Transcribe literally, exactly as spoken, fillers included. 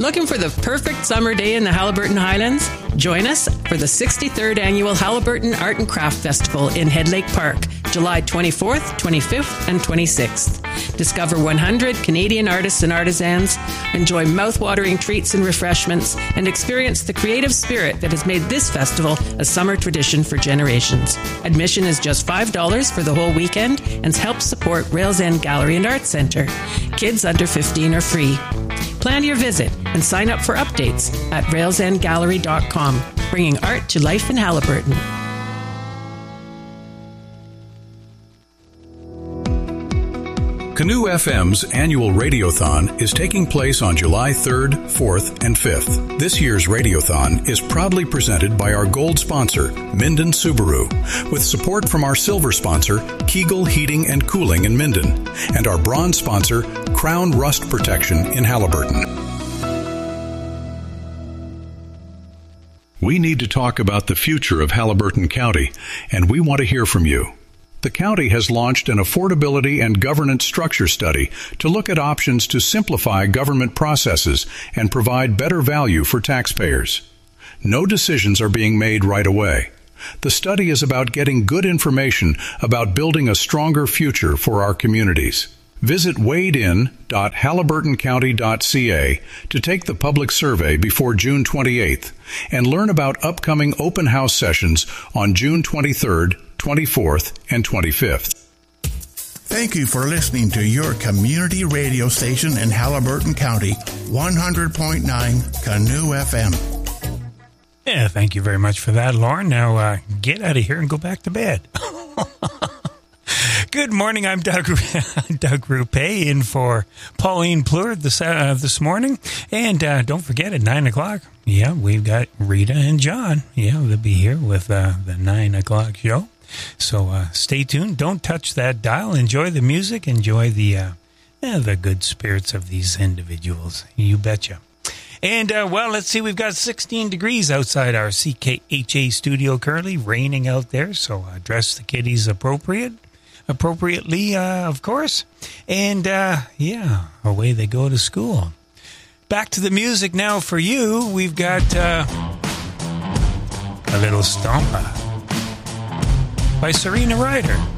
Looking for the perfect summer day in the Haliburton Highlands? Join us for the sixty-third Annual Haliburton Art and Craft Festival in Head Lake Park, July twenty-fourth, twenty-fifth, and twenty-sixth. Discover one hundred Canadian artists and artisans, enjoy mouth-watering treats and refreshments, and experience the creative spirit that has made this festival a summer tradition for generations. Admission is just five dollars for the whole weekend and helps support Rails End Gallery and Arts Centre. Kids under fifteen are free. Plan your visit and sign up for updates at rails end gallery dot com, bringing art to life in Haliburton. Canoe F M's annual Radiothon is taking place on July third, fourth, and fifth. This year's Radiothon is proudly presented by our gold sponsor, Minden Subaru, with support from our silver sponsor, Kegel Heating and Cooling in Minden, and our bronze sponsor, Crown Rust Protection in Haliburton. We need to talk about the future of Haliburton County, and we want to hear from you. The county has launched an affordability and governance structure study to look at options to simplify government processes and provide better value for taxpayers. No decisions are being made right away. The study is about getting good information about building a stronger future for our communities. Visit wade in dot haliburton county dot c a to take the public survey before June twenty-eighth and learn about upcoming open house sessions on June twenty-third, twenty-fourth, and twenty-fifth. Thank you for listening to your community radio station in Haliburton County, one hundred point nine Canoe F M. Yeah, thank you very much for that, Lauren. Now uh, get out of here and go back to bed. Good morning. I'm Doug Doug Rupe in for Pauline Pleur this uh, this morning, and uh, don't forget at nine o'clock. Yeah, we've got Rita and John. Yeah, they'll be here with uh, the nine o'clock show. So uh, stay tuned. Don't touch that dial. Enjoy the music. Enjoy the uh, eh, the good spirits of these individuals. You betcha. And, uh, well, let's see. We've got sixteen degrees outside our C K H A studio currently. Raining out there, so uh, dress the kiddies appropriate. appropriately, uh, of course. And, uh, yeah, away they go to school. Back to the music now for you. We've got uh, a little Stompa by Serena Ryder.